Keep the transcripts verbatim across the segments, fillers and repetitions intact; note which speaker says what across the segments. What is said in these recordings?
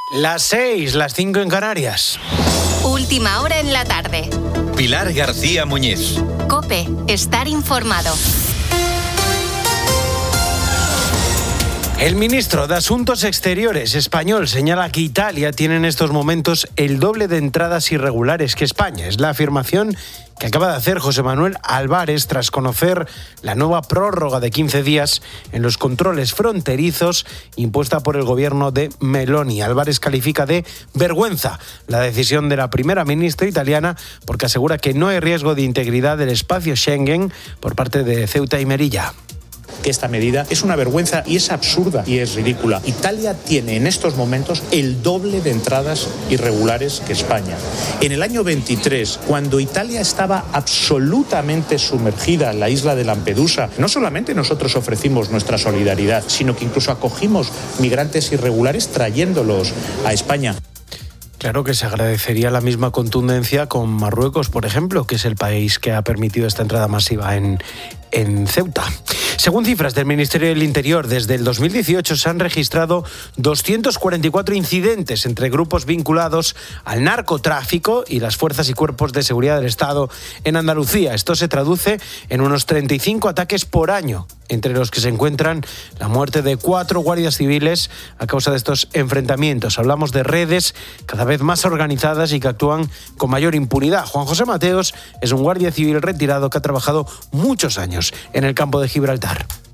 Speaker 1: Las seis, las cinco en Canarias.
Speaker 2: Última hora en la tarde.
Speaker 3: Pilar García Muñiz.
Speaker 2: COPE, estar informado.
Speaker 1: El ministro de Asuntos Exteriores español señala que Italia tiene en estos momentos el doble de entradas irregulares que España. Es la afirmación que acaba de hacer José Manuel Álvarez tras conocer la nueva prórroga de quince días en los controles fronterizos impuesta por el gobierno de Meloni. Álvarez califica de vergüenza la decisión de la primera ministra italiana porque asegura que no hay riesgo de integridad del espacio Schengen por parte de Ceuta y Melilla.
Speaker 4: Que esta medida es una vergüenza y es absurda y es ridícula. Italia tiene en estos momentos el doble de entradas irregulares que España. En el año veintitrés, cuando Italia estaba absolutamente sumergida en la isla de Lampedusa, no solamente nosotros ofrecimos nuestra solidaridad, sino que incluso acogimos migrantes irregulares trayéndolos a España.
Speaker 1: Claro que se agradecería la misma contundencia con Marruecos, por ejemplo, que es el país que ha permitido esta entrada masiva en, en Ceuta. Según cifras del Ministerio del Interior, desde el dos mil dieciocho se han registrado doscientos cuarenta y cuatro incidentes entre grupos vinculados al narcotráfico y las fuerzas y cuerpos de seguridad del Estado en Andalucía. Esto se traduce en unos treinta y cinco ataques por año, entre los que se encuentran la muerte de cuatro guardias civiles a causa de estos enfrentamientos. Hablamos de redes cada vez más organizadas y que actúan con mayor impunidad. Juan José Mateos es un guardia civil retirado que ha trabajado muchos años en el campo de Gibraltar.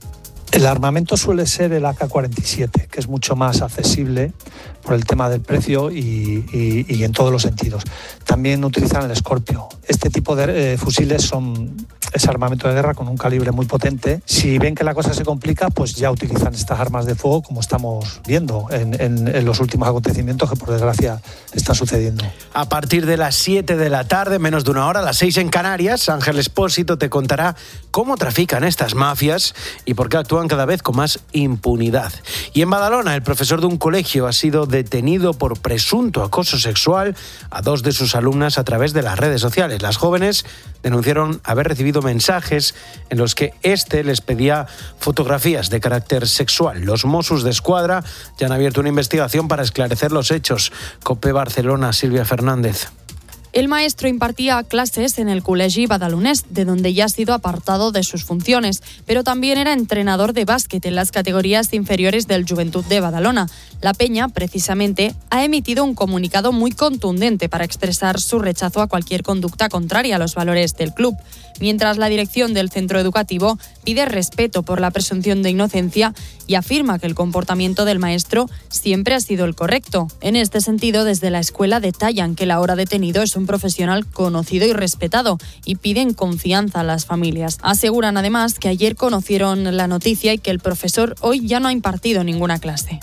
Speaker 5: El armamento suele ser el A K cuarenta y siete, que es mucho más accesible por el tema del precio y, y, y en todos los sentidos. También utilizan el Scorpio. Este tipo de eh, fusiles son es armamento de guerra con un calibre muy potente. Si ven que la cosa se complica, pues ya utilizan estas armas de fuego, como estamos viendo en, en, en los últimos acontecimientos que por desgracia están sucediendo.
Speaker 1: A partir de las siete de la tarde, menos de una hora, las seis en Canarias, Ángel Espósito te contará cómo trafican estas mafias y por qué actúan cada vez con más impunidad. Y en Badalona, el profesor de un colegio ha sido detenido por presunto acoso sexual a dos de sus alumnas a través de las redes sociales. Las jóvenes denunciaron haber recibido mensajes en los que éste les pedía fotografías de carácter sexual. Los Mossos de Escuadra ya han abierto una investigación para esclarecer los hechos. COPE Barcelona, Silvia Fernández.
Speaker 6: El maestro impartía clases en el Col·legi Badalonés, de donde ya ha sido apartado de sus funciones, pero también era entrenador de básquet en las categorías inferiores del Joventut de Badalona. La Peña, precisamente, ha emitido un comunicado muy contundente para expresar su rechazo a cualquier conducta contraria a los valores del club, mientras la dirección del centro educativo pide respeto por la presunción de inocencia y afirma que el comportamiento del maestro siempre ha sido el correcto. En este sentido, desde la escuela detallan que el ahora detenido es un profesional conocido y respetado y piden confianza a las familias. Aseguran además que ayer conocieron la noticia y que el profesor hoy ya no ha impartido ninguna clase.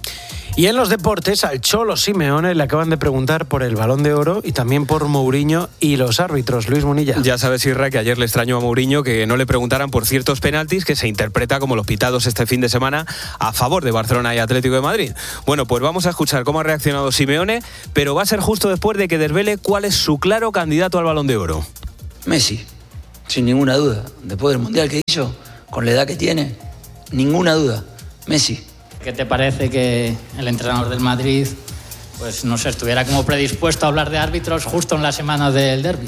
Speaker 1: Y en los deportes, al Cholo Simeone le acaban de preguntar por el Balón de Oro y también por Mourinho y los árbitros. Luis Munilla.
Speaker 7: Ya sabes, Irra, que ayer le extrañó a Mourinho que no le preguntaran por ciertos penaltis que se interpreta como los pitados este fin de semana a favor de Barcelona y Atlético de Madrid. Bueno, pues vamos a escuchar cómo ha reaccionado Simeone, pero va a ser justo después de que desvele cuál es su claro candidato al Balón de Oro.
Speaker 8: Messi, sin ninguna duda. Después del Mundial que hizo, con la edad que tiene, ninguna duda. Messi.
Speaker 9: ¿Qué te parece que el entrenador del Madrid, pues no sé, estuviera como predispuesto a hablar de árbitros justo en la semana del derbi?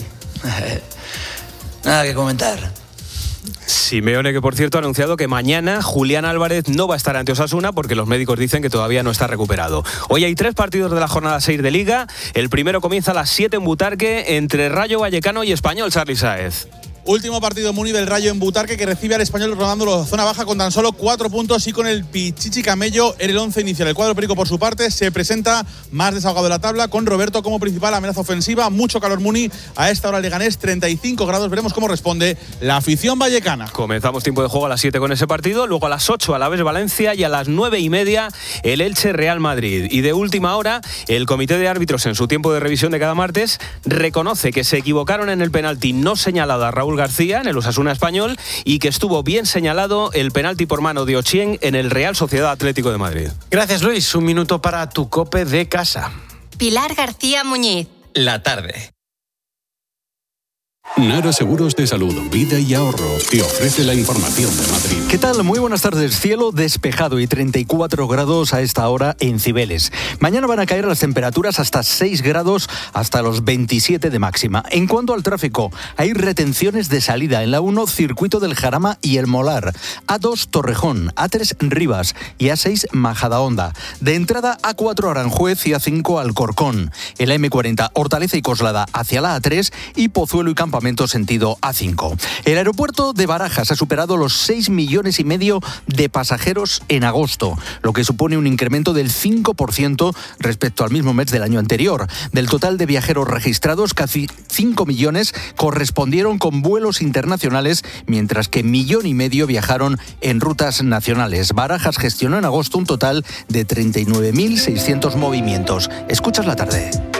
Speaker 8: Nada que comentar.
Speaker 7: Simeone, que por cierto ha anunciado que mañana Julián Álvarez no va a estar ante Osasuna porque los médicos dicen que todavía no está recuperado. Hoy hay tres partidos de la jornada seis de Liga. El primero comienza a las siete en Butarque entre Rayo Vallecano y Español, Charly Sáez.
Speaker 10: Último partido Muni del Rayo en Butarque, que recibe al Español rodándolo zona baja con tan solo cuatro puntos y con el Pichichi Camello en el once inicial. El cuadro perico, por su parte, se presenta más desahogado de la tabla, con Roberto como principal amenaza ofensiva. Mucho calor Muni a esta hora. Leganés, treinta y cinco grados. Veremos cómo responde la afición vallecana.
Speaker 7: Comenzamos tiempo de juego a las siete con ese partido, luego a las ocho Alavés Valencia y a las nueve y media el Elche Real Madrid. Y de última hora, el comité de árbitros, en su tiempo de revisión de cada martes, reconoce que se equivocaron en el penalti no señalado a Raúl García en el Osasuna Español y que estuvo bien señalado el penalti por mano de Ochieng en el Real Sociedad Atlético de Madrid.
Speaker 1: Gracias, Luis. Un minuto para tu COPE de casa.
Speaker 2: Pilar García Muñiz.
Speaker 3: La tarde.
Speaker 11: Nara Seguros de Salud, Vida y Ahorro te ofrece la información de Madrid.
Speaker 12: ¿Qué tal? Muy buenas tardes. Cielo despejado y treinta y cuatro grados a esta hora en Cibeles. Mañana van a caer las temperaturas hasta seis grados, hasta los veintisiete de máxima. En cuanto al tráfico, hay retenciones de salida en la uno, Circuito del Jarama y El Molar, A dos, Torrejón, A tres, Rivas y A seis, Majadahonda. De entrada, A cuatro, Aranjuez y A cinco, Alcorcón. En la eme cuarenta, Hortaleza y Coslada hacia la A tres y Pozuelo y Campamento sentido A cinco. El aeropuerto de Barajas ha superado los seis millones y medio de pasajeros en agosto, lo que supone un incremento del cinco por ciento respecto al mismo mes del año anterior. Del total de viajeros registrados, casi cinco millones correspondieron con vuelos internacionales, mientras que millón y medio viajaron en rutas nacionales. Barajas gestionó en agosto un total de treinta y nueve mil seiscientos movimientos. Escuchas la tarde.